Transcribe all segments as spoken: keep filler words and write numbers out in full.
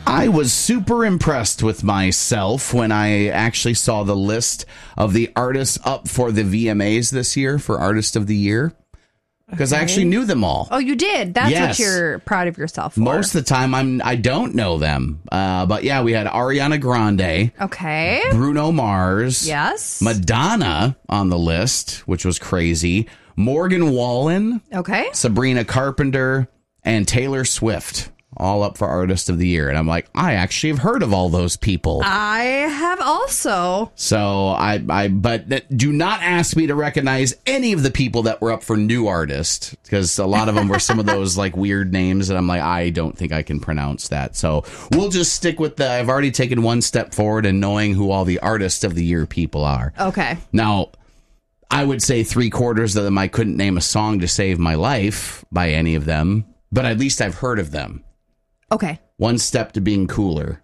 I was super impressed with myself when I actually saw the list of the artists up for the V M As this year for Artist of the Year. Because okay. I actually knew them all. Oh, you did? That's yes. what you're proud of yourself for. Most of the time, I'm, I don't know them. Uh, but yeah, we had Ariana Grande. Okay. Bruno Mars. Yes. Madonna on the list, which was crazy. Morgan Wallen. Okay. Sabrina Carpenter. And Taylor Swift. All up for Artist of the Year. And I'm like, I actually have heard of all those people. I have also. So I, I, but th- do not ask me to recognize any of the people that were up for New Artist, because a lot of them were some of those like weird names. And I'm like, I don't think I can pronounce that. So we'll just stick with the, I've already taken one step forward in knowing who all the Artist of the Year people are. Okay. Now, I would say three quarters of them, I couldn't name a song to save my life by any of them, but at least I've heard of them. Okay. One step to being cooler.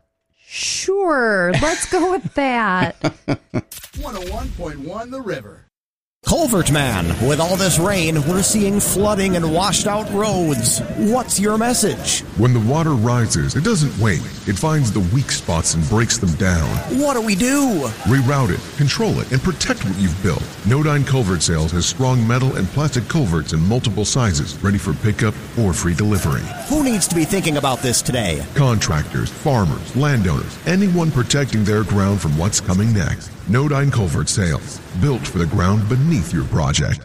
Sure. Let's go with that. one oh one point one The River. Culvert Man, with all this rain, we're seeing flooding and washed out roads. What's your message? When the water rises, it doesn't wait. It finds the weak spots and breaks them down. What do we do? Reroute it, control it, and protect what you've built. Nodine Culvert Sales has strong metal and plastic culverts in multiple sizes, ready for pickup or free delivery. Who needs to be thinking about this today? Contractors, farmers, landowners, anyone protecting their ground from what's coming next. Nodine Culvert Sales, built for the ground beneath your project.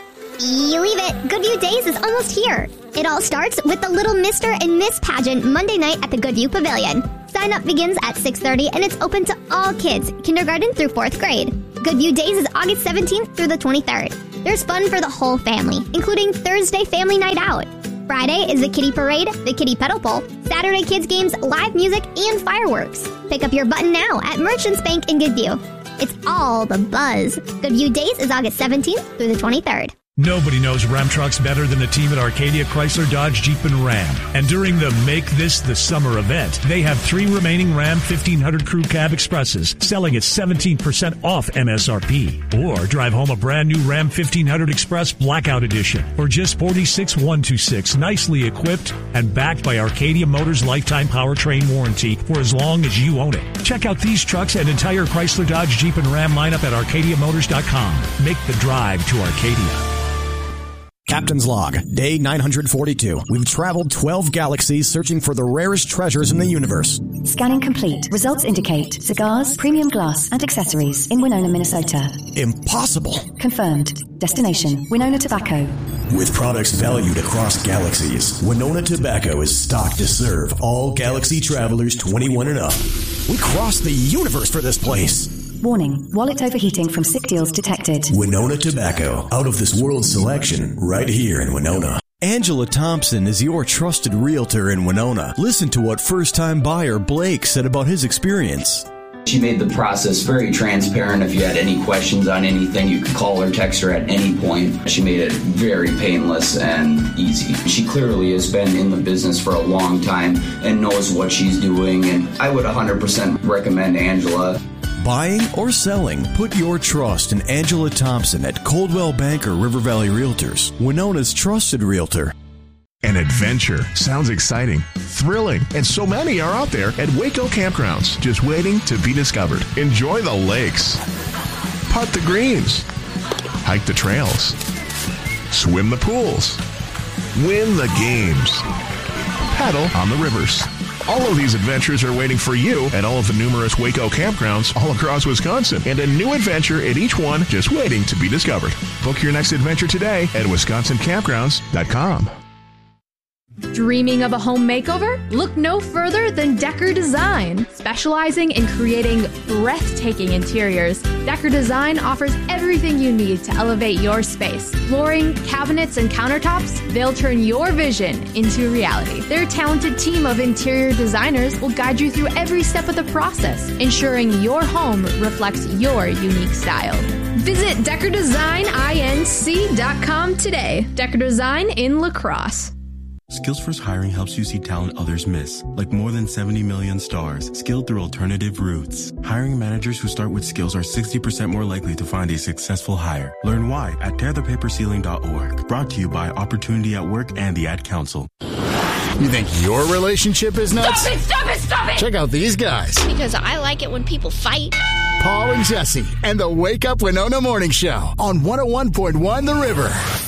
You leave it. Goodview Days is almost here. It all starts with the Little Mister and Miss pageant Monday night at the Goodview Pavilion. Sign up begins at six thirty and it's open to all kids, kindergarten through fourth grade. Goodview Days is August seventeenth through the twenty-third. There's fun for the whole family, including Thursday Family Night Out. Friday is the Kitty Parade, the Kitty Pedal Pole, Saturday Kids Games, live music, and fireworks. Pick up your button now at Merchants Bank in Goodview. It's all the buzz. Goodview Days is August seventeenth through the twenty-third. Nobody knows Ram trucks better than the team at Arcadia Chrysler Dodge Jeep and Ram. And during the Make This the Summer event, they have three remaining Ram fifteen hundred Crew Cab Expresses selling at seventeen percent off M S R P. Or drive home a brand new Ram fifteen hundred Express Blackout Edition for just forty-six thousand one hundred twenty-six dollars, nicely equipped and backed by Arcadia Motors lifetime powertrain warranty for as long as you own it. Check out these trucks and entire Chrysler Dodge Jeep and Ram lineup at arcadia motors dot com. Make the drive to Arcadia. Captain's Log, day nine hundred forty-two. We've traveled twelve galaxies searching for the rarest treasures in the universe. Scanning complete. Results indicate cigars, premium glass, and accessories in Winona, Minnesota. Impossible. Confirmed. Destination, Winona Tobacco. With products valued across galaxies, Winona Tobacco is stocked to serve all galaxy travelers twenty-one and up. We crossed the universe for this place. Warning, wallet overheating from sick deals detected. Winona Tobacco, out of this world selection, right here in Winona. Angela Thompson is your trusted realtor in Winona. Listen to what first-time buyer Blake said about his experience. She made the process very transparent. If you had any questions on anything, you could call or text her at any point. She made it very painless and easy. She clearly has been in the business for a long time and knows what she's doing, and I would one hundred percent recommend Angela. Buying or selling, put your trust in Angela Thompson at Coldwell Banker River Valley Realtors, Winona's trusted realtor. An adventure sounds exciting, thrilling, and so many are out there at Waco Campgrounds, just waiting to be discovered. Enjoy the lakes, putt the greens, hike the trails, swim the pools, win the games, paddle on the rivers. All of these adventures are waiting for you at all of the numerous Waco campgrounds all across Wisconsin, and a new adventure at each one just waiting to be discovered. Book your next adventure today at wisconsin campgrounds dot com. Dreaming of a home makeover? Look no further than Decker Design. Specializing in creating breathtaking interiors, Decker Design offers everything you need to elevate your space. Flooring, cabinets, and countertops, they'll turn your vision into reality. Their talented team of interior designers will guide you through every step of the process, ensuring your home reflects your unique style. Visit Decker Design Inc dot com today. Decker Design in La Crosse. Skillsforce Hiring helps you see talent others miss, like more than seventy million stars, skilled through alternative routes. Hiring managers who start with skills are sixty percent more likely to find a successful hire. Learn why at tear the paper ceiling dot org. Brought to you by Opportunity at Work and the Ad Council. You think your relationship is nuts? Stop it, stop it, stop it! Check out these guys. Because I like it when people fight. Paul and Jesse and the Wake Up Winona Morning Show on one oh one point one The River.